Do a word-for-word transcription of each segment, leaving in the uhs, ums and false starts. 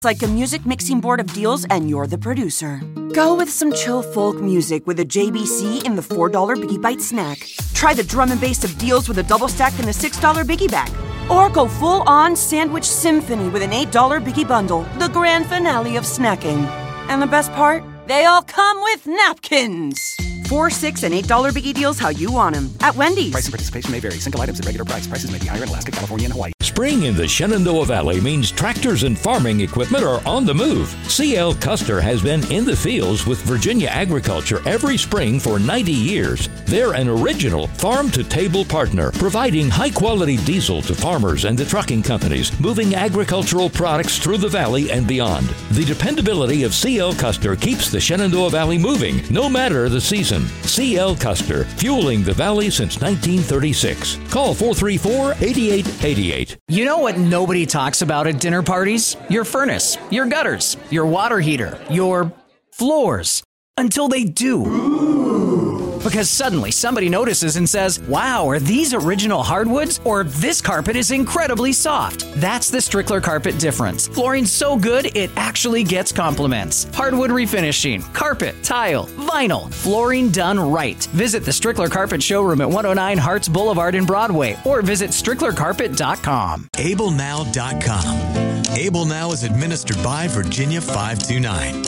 like a music mixing board of deals and you're the producer. Go with some chill folk music with a J B C in the four dollar Biggie Bite snack. Try the drum and bass of deals with a double stack in the six dollar Biggie Bag. Or go full-on sandwich symphony with an eight dollar Biggie Bundle, the grand finale of snacking. And the best part? They all come with napkins. Four, six, and eight dollar Biggie deals how you want them at Wendy's. Price and participation may vary. Single items at regular price. Prices may be higher in Alaska, California, and Hawaii. Spring in the Shenandoah Valley means tractors and farming equipment are on the move. C L Custer has been in the fields with Virginia agriculture every spring for ninety years. They're an original farm-to-table partner, providing high-quality diesel to farmers and the trucking companies, moving agricultural products through the valley and beyond. The dependability of C L Custer keeps the Shenandoah Valley moving, no matter the season. C L Custer, fueling the valley since nineteen thirty-six. Call four three four, eight eight eight eight. You know what nobody talks about at dinner parties? Your furnace, your gutters, your water heater, your floors. Until they do. Because suddenly somebody notices and says, wow, are these original hardwoods? Or this carpet is incredibly soft. That's the Strickler Carpet difference. Flooring's so good, it actually gets compliments. Hardwood refinishing, carpet, tile, vinyl, flooring done right. Visit the Strickler Carpet showroom at one oh nine Harts Boulevard in Broadway or visit strickler carpet dot com. able now dot com. Able Now is administered by Virginia five two nine.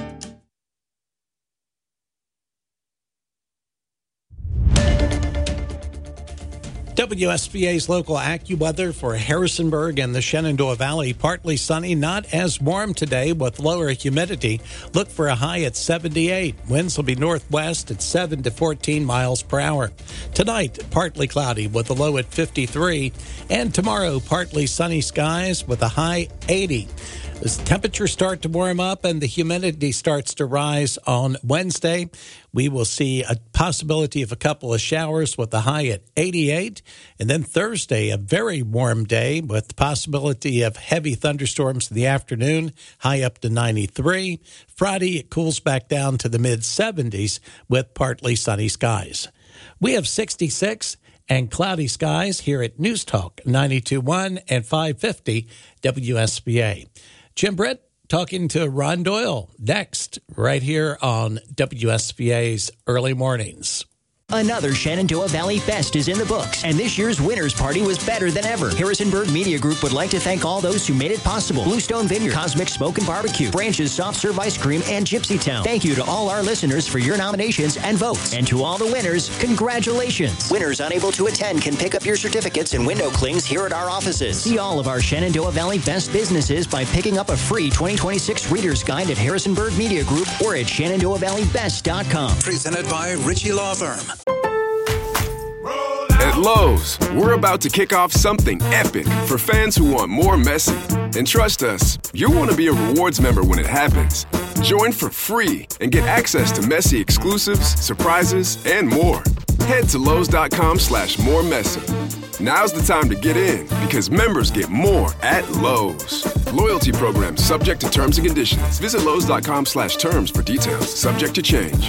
W S B A's local AccuWeather for Harrisonburg and the Shenandoah Valley. Partly sunny, not as warm today with lower humidity. Look for a high at seventy-eight. Winds will be northwest at seven to fourteen miles per hour. Tonight, partly cloudy with a low at fifty-three. And tomorrow, partly sunny skies with a high eighty. As temperatures start to warm up and the humidity starts to rise on Wednesday, we will see a possibility of a couple of showers with a high at eighty-eight. And then Thursday, a very warm day with the possibility of heavy thunderstorms in the afternoon, high up to ninety-three. Friday, it cools back down to the mid-seventies with partly sunny skies. We have sixty-six and cloudy skies here at News Talk ninety-two point one and five fifty W S B A. Jim Britt talking to Ron Doyle next, right here on W S B A's Early Mornings. Another Shenandoah Valley Fest is in the books, and this year's winner's party was better than ever. Harrisonburg Media Group would like to thank all those who made it possible. Bluestone Vineyard, Cosmic Smoke and Barbecue, Branches Soft Serve Ice Cream, and Gypsy Town. Thank you to all our listeners for your nominations and votes. And to all the winners, congratulations. Winners unable to attend can pick up your certificates and window clings here at our offices. See all of our Shenandoah Valley best businesses by picking up a free twenty twenty-six Reader's Guide at Harrisonburg Media Group or at shenandoah valley best dot com. Presented by Ritchie Law Firm. At Lowe's, we're about to kick off something epic for fans who want more Messi. And trust us, you'll want to be a rewards member when it happens. Join for free and get access to Messi exclusives, surprises, and more. Head to Lowe's.com slash more Messi. Now's the time to get in because members get more at Lowe's. Loyalty program subject to terms and conditions. Visit Lowe's.com slash terms for details. Subject to change.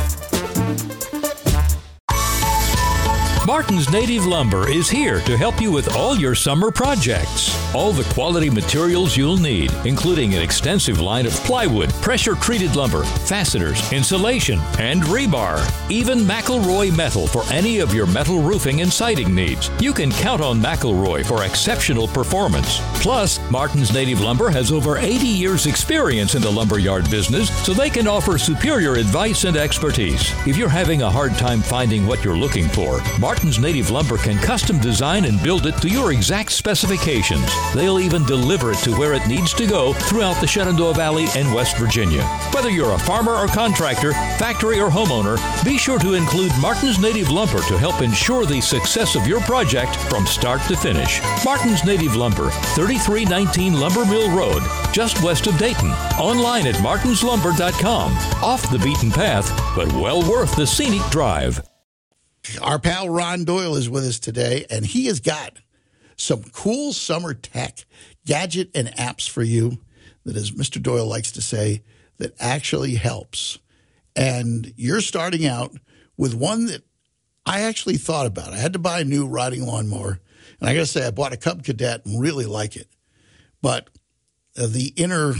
Martin's Native Lumber is here to help you with all your summer projects. All the quality materials you'll need, including an extensive line of plywood, pressure-treated lumber, fasteners, insulation, and rebar. Even McElroy Metal for any of your metal roofing and siding needs. You can count on McElroy for exceptional performance. Plus, Martin's Native Lumber has over eighty years experience in the lumberyard business, so they can offer superior advice and expertise. If you're having a hard time finding what you're looking for, Martin's Native Lumber can custom design and build it to your exact specifications. They'll even deliver it to where it needs to go throughout the Shenandoah Valley and West Virginia. Whether you're a farmer or contractor, factory or homeowner, be sure to include Martin's Native Lumber to help ensure the success of your project from start to finish. Martin's Native Lumber, thirty-three nineteen Lumber Mill Road, just west of Dayton. Online at martins lumber dot com. Off the beaten path, but well worth the scenic drive. Our pal Ron Doyle is with us today, and he has got some cool summer tech, gadget, and apps for you that, as Mister Doyle likes to say, that actually helps. And you're starting out with one that I actually thought about. I had to buy a new riding lawnmower, and I got to say, I bought a Cub Cadet and really like it. But uh, the inner